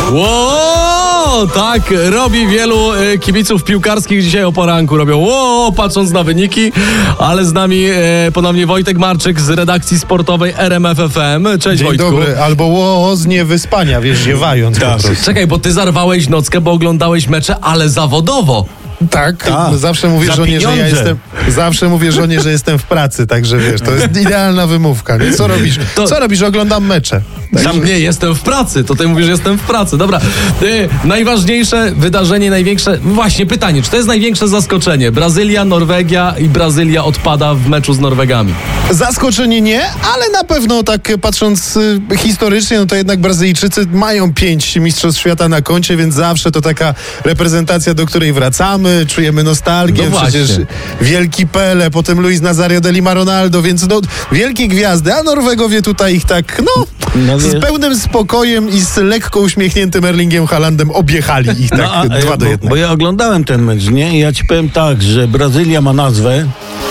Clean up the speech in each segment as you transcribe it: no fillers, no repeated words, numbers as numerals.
Ło, tak, robi wielu kibiców piłkarskich dzisiaj o poranku. Robią ło, patrząc na wyniki, ale z nami ponownie Wojtek Marczyk z redakcji sportowej RMF FM. Cześć, Dzień Wojtku. dobry, albo ło z niewyspania, wiesz, ziewając po prostu. Czekaj, bo ty zarwałeś nockę, bo oglądałeś mecze, ale zawodowo. Tak, zawsze mówię żonie, że ja jestem. Zawsze mówię żonie, że jestem w pracy, także wiesz, to jest idealna wymówka. Nie? Co robisz? Co robisz? Oglądam mecze. Sam nie, jestem w pracy, to ty mówisz, że jestem w pracy. Dobra, najważniejsze wydarzenie, największe, właśnie pytanie, czy to jest największe zaskoczenie? Brazylia, Norwegia i Brazylia odpada w meczu z Norwegami. Zaskoczenie nie, ale na pewno tak patrząc historycznie, no to jednak Brazylijczycy mają 5 mistrzostw świata na koncie, więc zawsze to taka reprezentacja, do której wracamy, czujemy nostalgię, No przecież wielki Pele, potem Luis Nazario de Lima Ronaldo, więc no wielkie gwiazdy, a Norwegowie tutaj ich tak, z pełnym spokojem i z lekko uśmiechniętym Erlingiem Haalandem objechali ich tak 2-1. Bo ja oglądałem ten mecz, nie? I ja ci powiem tak, że Brazylia ma nazwę,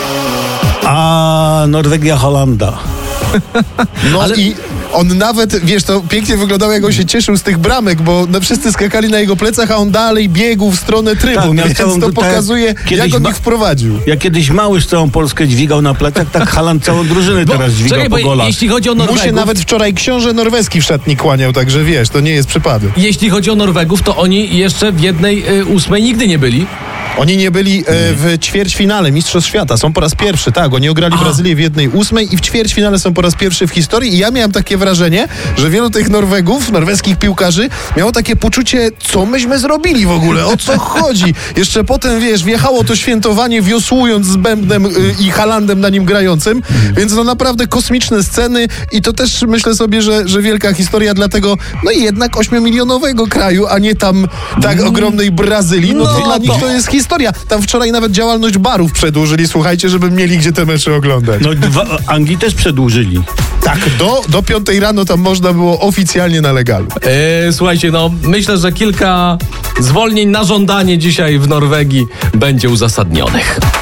a Norwegia Hollanda. No ale... i on nawet, wiesz, to pięknie wyglądało, jak on się cieszył z tych bramek, bo wszyscy skakali na jego plecach, a on dalej biegł w stronę trybun, więc to pokazuje, jak on ich wprowadził. Ja kiedyś mały całą Polskę dźwigał na plecach, tak Haaland całą drużynę teraz dźwigał po golach. Jeśli chodzi o Norwegów... Mu się nawet wczoraj książę norweski w szatni kłaniał, także wiesz, to nie jest przypadek. Jeśli chodzi o Norwegów, to oni jeszcze w 1/8 nigdy nie byli. Oni nie byli w ćwierćfinale Mistrzostw Świata. Są po raz pierwszy, tak. Oni ograli Brazylię w 1/8 i w ćwierćfinale są po raz pierwszy w historii. I ja miałem takie wrażenie, że wielu tych Norwegów, norweskich piłkarzy miało takie poczucie, co myśmy zrobili w ogóle, o co chodzi. Jeszcze potem, wiesz, wjechało to świętowanie wiosłując z bębnem i Haalandem na nim grającym. Więc no naprawdę kosmiczne sceny i to też myślę sobie, że wielka historia dla tego, no i jednak 8-milionowego kraju, a nie tam tak ogromnej Brazylii. No to dla nich to jest historia. Tam wczoraj nawet działalność barów przedłużyli, słuchajcie, żeby mieli gdzie te mecze oglądać. No Anglii też przedłużyli. Tak, do 5 rano tam można było oficjalnie na legalu. Słuchajcie, myślę, że kilka zwolnień na żądanie dzisiaj w Norwegii będzie uzasadnionych.